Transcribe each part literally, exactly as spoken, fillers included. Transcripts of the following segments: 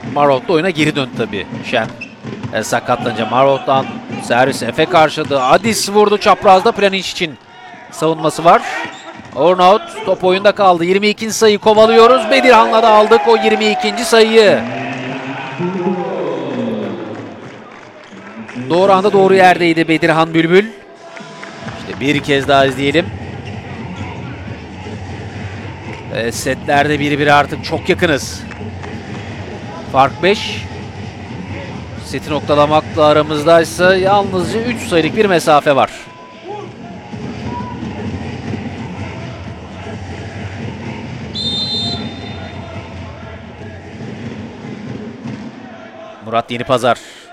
Marot da oyuna geri döndü tabii. Şen e, sakatlanınca Marot'tan servis Efe karşıladı. Adis vurdu çaprazda, Pjanic için savunması var. Ornaut top oyunda kaldı. yirmi ikinci sayıyı kovalıyoruz. Bedirhan'la da aldık o yirmi ikinci sayıyı. Doğru anda doğru yerdeydi Bedirhan Bülbül. İşte bir kez daha izleyelim. E, setlerde bir bir artık çok yakınız. Fark beş. Seti noktalamakla aramızdaysa yalnızca üç sayılık bir mesafe var. Murat Yenipazar.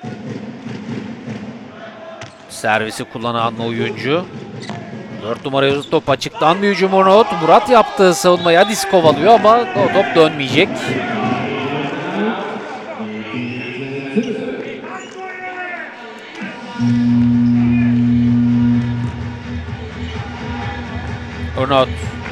Servisi kullanan oyuncu. dört numara yazı top açıktan bir hücum Ornaut. Murat yaptığı savunmayı Adis kovalıyor ama o top dönmeyecek. Ornaut.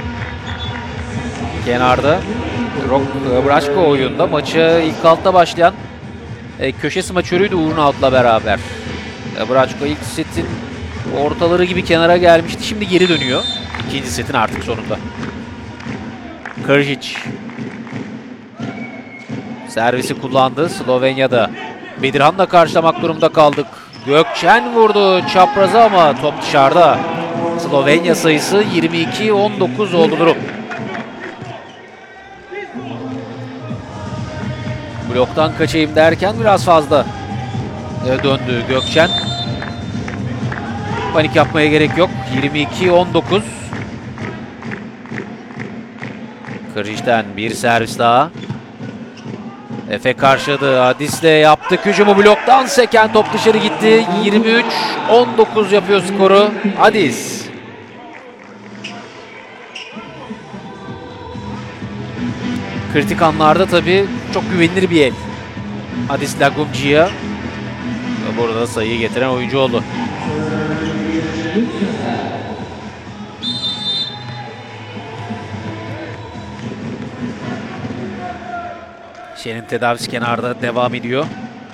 Kenarda. Rok Braçko oyunda. Maçı ilk altta başlayan e, köşe smaçörüydü Ornaut'la beraber. E, Braçko ilk setin ortaları gibi kenara gelmişti. Şimdi geri dönüyor. İkinci setin artık sonunda. Krjic. Servisi kullandı. Slovenya'da. Bedirhan'la karşılamak durumunda kaldık. Gökçen vurdu çapraza ama top dışarıda. Slovenya sayısı yirmi iki on dokuz oldu durum. Bloktan kaçayım derken biraz fazla döndü Gökçen. Panik yapmaya gerek yok. yirmi iki on dokuz. Krjic'ten bir servis daha. Efe karşıladı. Adis'le yaptık hücumu, bloktan seken top dışarı gitti. yirmi üç on dokuz yapıyor skoru Adis. Kritik anlarda tabii çok güvenilir bir el. Adis Lagumci'ye. Burada sayıyı getiren oyuncu oldu. Şen'in tedavisi kenarda devam ediyor.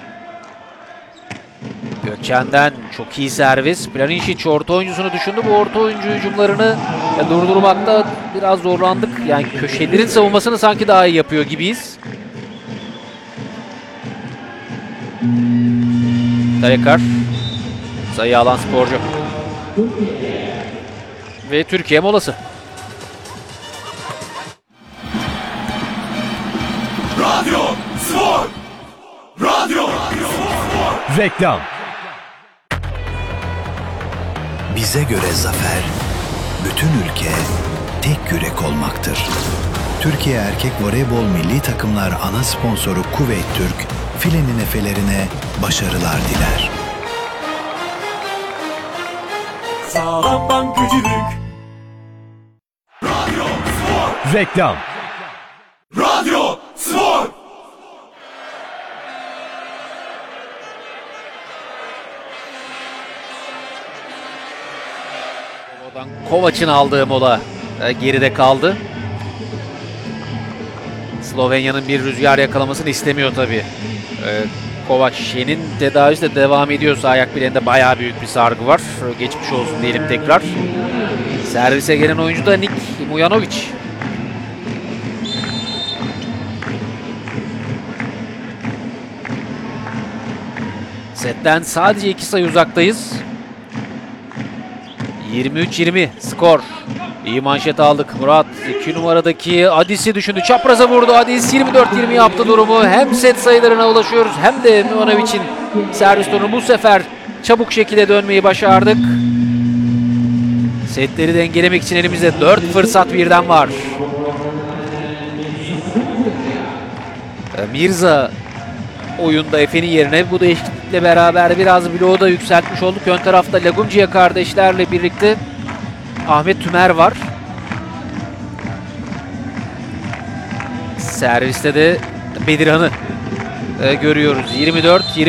Gökçen'den çok iyi servis. Pjanic orta oyuncusunu düşündü. Bu orta oyuncu hücumlarını durdurmakta biraz zorlandık. Yani köşelerin savunmasını sanki daha iyi yapıyor gibiyiz. Tarekar. Sayı alan sporcu. Ve Türkiye molası. Radyo Spor! Radyo Spor! Reklam. Bize göre zafer, bütün ülke tek yürek olmaktır. Türkiye Erkek Voleybol Milli Takımlar ana sponsoru Kuveyt Türk, filenin efelerine başarılar diler. Sağlam bankacılık. Radyo Spor! Reklam. Radyo Spor! Kovac'ın aldığı mola geride kaldı. Slovenya'nın bir rüzgar yakalamasını istemiyor tabii. Kovac, Şen'in tedavisi de devam ediyorsa ayak bileğinde bayağı büyük bir sargı var. Geçmiş olsun diyelim tekrar. Servise gelen oyuncu da Nik Mujanovic. Setten sadece iki sayı uzaktayız. yirmi üç yirmi skor. İyi manşet aldık. Murat iki numaradaki Adis'i düşündü. Çapraza vurdu. Adis yirmi dört yirmi yaptı durumu. Hem set sayılarına ulaşıyoruz hem de Mujanovic'in servis turunu bu sefer çabuk şekilde dönmeyi başardık. Setleri dengelemek için elimizde dört fırsat birden var. Mirza oyunda Efe'nin yerine, bu değişiklikle beraber biraz bloğu da yükseltmiş olduk. Ön tarafta Lagumciya kardeşlerle birlikte Ahmet Tümer var. Serviste de Bedirhan'ı e, görüyoruz. yirmi dört yirmi